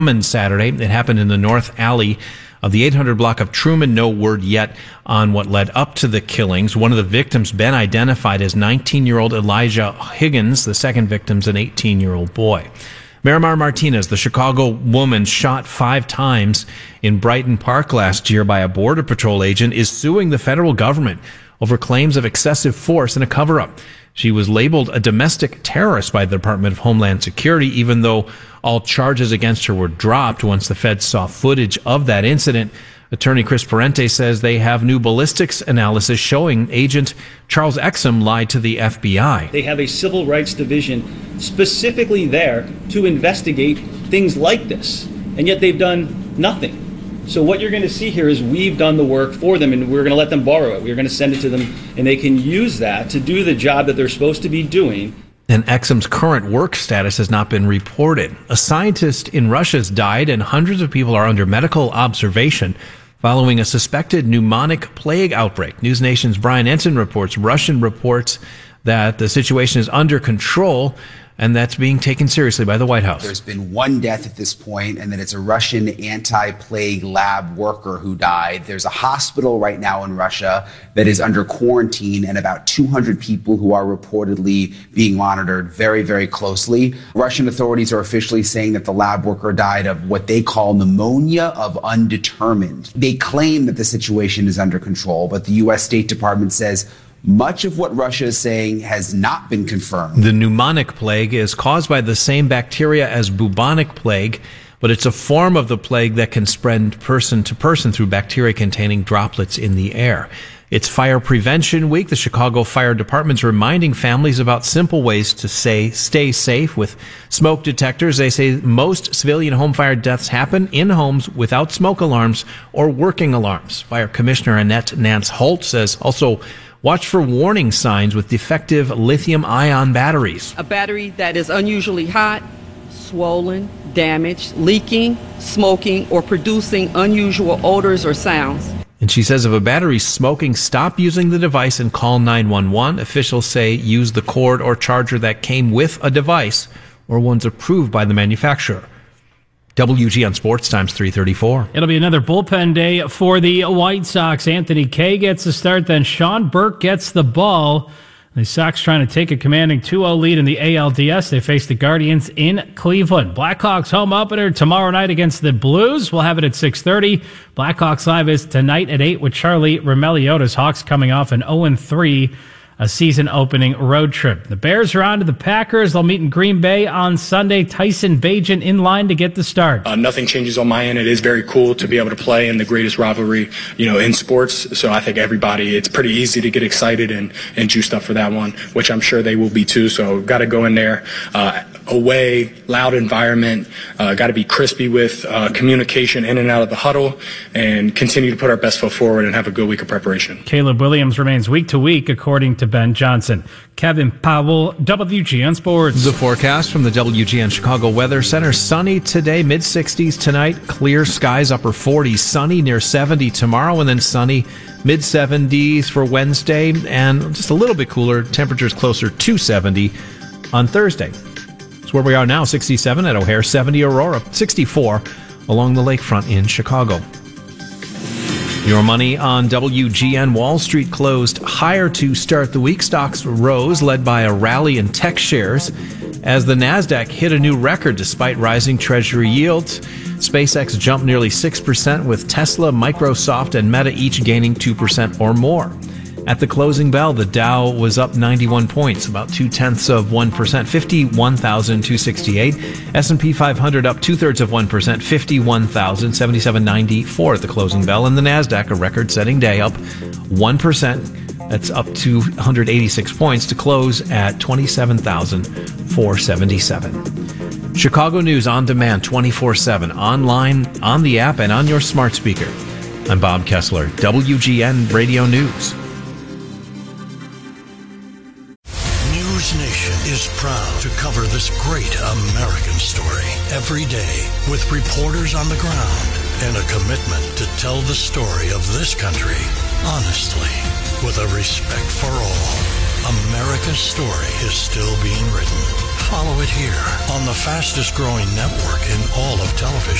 Saturday. It happened in the North Alley of the 800 block of Truman. No word yet on what led up to the killings. One of the victims been identified as 19-year-old Elijah Higgins. The second victim's an 18-year-old boy. Miramar Martinez, the Chicago woman shot 5 times in Brighton Park last year by a Border Patrol agent, is suing the federal government over claims of excessive force and a cover-up. She was labeled a domestic terrorist by the Department of Homeland Security, even though all charges against her were dropped once the feds saw footage of that incident. Attorney Chris Parente says they have new ballistics analysis showing Agent Charles Exum lied to the FBI. They have a civil rights division specifically there to investigate things like this, and yet they've done nothing. So what you're going to see here is we've done the work for them, and we're going to let them borrow it. We're going to send it to them, and they can use that to do the job that they're supposed to be doing. And Exum's current work status has not been reported. A scientist in Russia has died, and hundreds of people are under medical observation following a suspected pneumonic plague outbreak. News Nation's Brian Ensign reports Russian reports that the situation is under control, and that's being taken seriously by the White House. There's been one death at this point, and then it's a Russian anti-plague lab worker who died. There's a hospital right now in Russia that is under quarantine, and about 200 people who are reportedly being monitored very, very closely. Russian authorities are officially saying that the lab worker died of what they call pneumonia of undetermined. They claim that the situation is under control, but the U.S. State Department says much of what Russia is saying has not been confirmed. The pneumonic plague is caused by the same bacteria as bubonic plague, but it's a form of the plague that can spread person to person through bacteria containing droplets in the air. It's Fire Prevention Week. The Chicago Fire Department's reminding families about simple ways to stay safe with smoke detectors. They say most civilian home fire deaths happen in homes without smoke alarms or working alarms. Fire Commissioner Annette Nance Holt says also watch for warning signs with defective lithium-ion batteries. A battery that is unusually hot, swollen, damaged, leaking, smoking, or producing unusual odors or sounds. And she says if a battery's smoking, stop using the device and call 911. Officials say use the cord or charger that came with a device or ones approved by the manufacturer. WGN Sports Times 3:34. It'll be another bullpen day for the White Sox. Anthony Kay gets the start, then Sean Burke gets the ball. The Sox trying to take a commanding 2-0 lead in the ALDS. They face the Guardians in Cleveland. Blackhawks home opener tomorrow night against the Blues. We'll have it at 6:30. Blackhawks Live is tonight at 8 with Charlie Remeliotis. Hawks coming off an 0-3 a season-opening road trip. The Bears are on to the Packers. They'll meet in Green Bay on Sunday. Tyson Bagent in line to get the start. Nothing changes on my end. It is very cool to be able to play in the greatest rivalry, in sports. So I think everybody, it's pretty easy to get excited and juiced up for that one, which I'm sure they will be too. So got to go in there. Away, loud environment, got to be crispy with communication in and out of the huddle, and continue to put our best foot forward and have a good week of preparation. Caleb Williams remains week to week, according to Ben Johnson. Kevin Powell, WGN Sports. The forecast from the WGN Chicago Weather Center. Sunny today, mid-60s tonight. Clear skies, upper 40s. Sunny, near 70 tomorrow, and then sunny, mid-70s for Wednesday, and just a little bit cooler. Temperatures closer to 70 on Thursday. Where we are now, 67 at O'Hare, 70 Aurora, 64 along the lakefront in Chicago. Your money on WGN. Wall Street closed higher to start the week. Stocks rose, led by a rally in tech shares as the NASDAQ hit a new record despite rising Treasury yields. SpaceX jumped nearly 6%, with Tesla, Microsoft, and Meta each gaining 2% or more. At the closing bell, the Dow was up 91 points, about 0.2%, 51,268. S&P 500 up 2/3%, 51,077.94 at the closing bell. And the NASDAQ, a record-setting day, up 1%. That's up 286 points to close at 27,477. Chicago News on demand 24/7, online, on the app, and on your smart speaker. I'm Bob Kessler, WGN Radio News. Nation is proud to cover this great American story every day with reporters on the ground and a commitment to tell the story of this country honestly, with a respect for all. America's story is still being written. Follow it here on the fastest growing network in all of television.